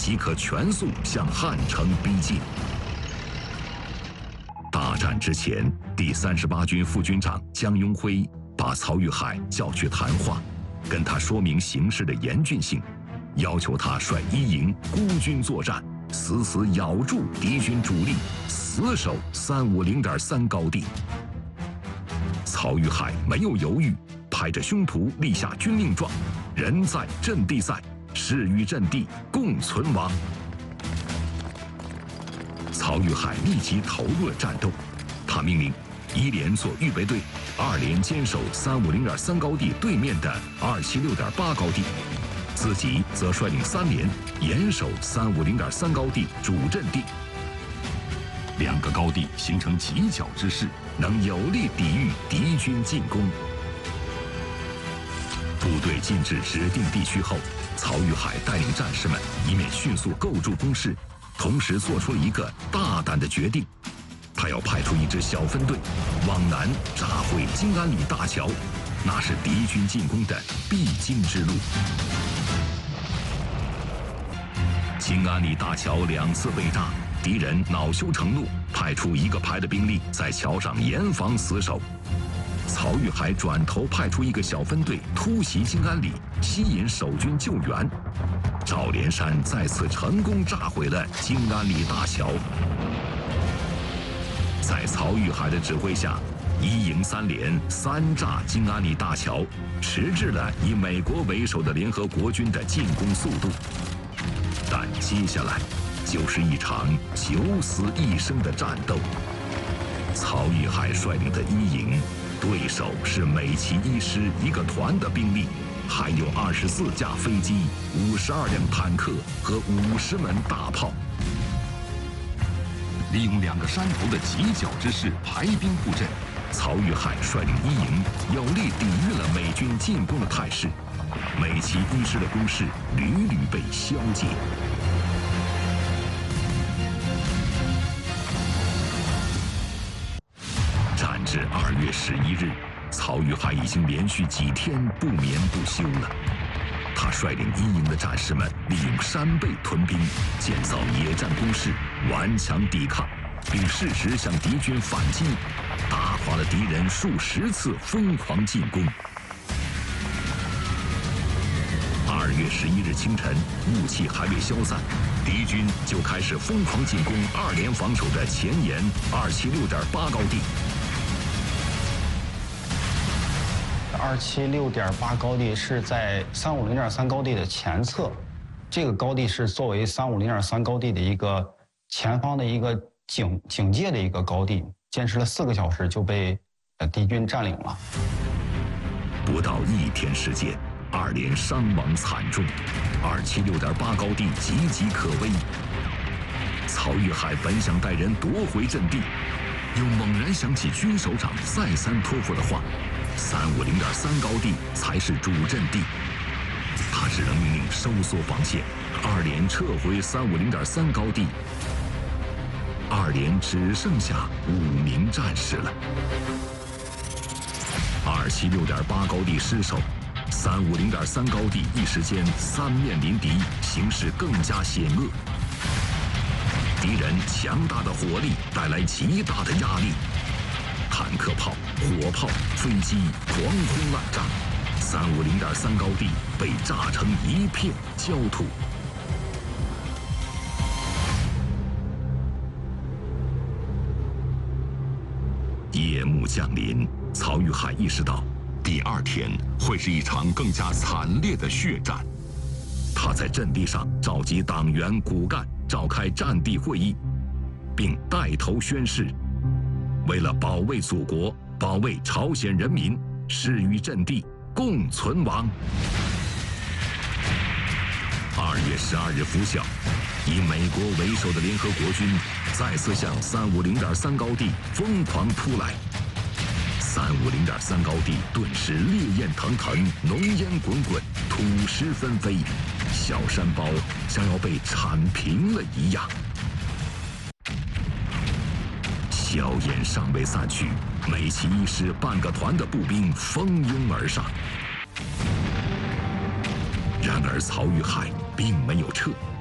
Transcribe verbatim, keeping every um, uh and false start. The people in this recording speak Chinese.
即可全速向汉城逼近。大战之前，第三十八军副军长江拥辉把曹玉海叫去谈话，跟他说明形势的严峻性，要求他率一营孤军作战，死死咬住敌军主力，死守三五零点三高地。曹玉海没有犹豫，拍着胸脯立下军令状：人在阵地在，士与阵地共存亡。曹玉海立即投入了战斗，他命令一连做预备队，二连坚守三五零点三高地对面的二七六点八高地，自己则率领三连严守三五零点三高地主阵地。两个高地形成犄角之势，能有力抵御敌军进攻。部队进至指定地区后，曹玉海带领战士们一面迅速构筑工事，同时做出了一个大胆的决定，他要派出一支小分队往南炸毁金安里大桥，那是敌军进攻的必经之路。金安里大桥两次被炸，敌人恼羞成怒，派出一个排的兵力在桥上严防死守。曹玉海转头派出一个小分队突袭金安里，吸引守军救援。赵连山再次成功炸毁了金安里大桥。在曹玉海的指挥下，一营三连三炸金安里大桥，迟滞了以美国为首的联合国军的进攻速度。但接下来就是一场九死一生的战斗。曹玉海率领的一营，对手是美骑一师一个团的兵力，还有二十四架飞机、五十二辆坦克和五十门大炮。利用两个山头的犄角之势排兵布阵，曹玉海率领一营有力抵御了美军进攻的态势，美骑一师的攻势屡屡被消解。战至二月十一日，曹玉海已经连续几天不眠不休了。他率领一营的战士们利用山背屯兵，建造野战工事，顽强抵抗，并适时向敌军反击，打垮了敌人数十次疯狂进攻。二月十一日清晨，雾气还未消散，敌军就开始疯狂进攻二连防守的前沿二七六点八高地。 二七六点八高地是在三五零点三高地的前侧，这个高地是作为三五零点三高地的一个前方的一个警警戒的一个高地，坚持了四个小时就被呃敌军占领了。 不到一天时间，二连伤亡惨重，二七六点八高地岌岌可危。曹玉海本想带人夺回阵地，又猛然想起军首长再三托付的话。三五零点三高地才是主阵地，他只能命令收缩防线，二连撤回三五零点三高地。二连只剩下五名战士了。二七六点八高地失守，三五零点三高地一时间三面临敌，形势更加险恶。敌人强大的火力带来极大的压力。坦克炮、火炮、飞机狂轰滥炸，三五零点三高地被炸成一片焦土。夜幕降临，曹玉海意识到，第二天会是一场更加惨烈的血战。他在阵地上召集党员骨干，召开战地会议，并带头宣誓。为了保卫祖国，保卫朝鲜人民，誓与阵地共存亡。二月十二日拂晓，以美国为首的联合国军再次向三五零点三高地疯狂扑来。三五零点三高地顿时烈焰腾腾，浓烟滚滚，土石纷飞，小山包像要被铲平了一样。硝烟尚未散去，美骑一师半个团的步兵蜂拥而上。然而曹玉海并没有撤，